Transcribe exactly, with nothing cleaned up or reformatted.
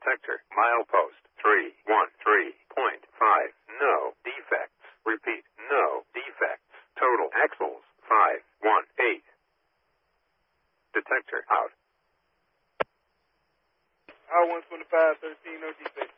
Detector. Milepost three one three point five. No defects. Repeat. No defects. Total axles five one eight. Detector out. I one twenty-five thirteen, no defects.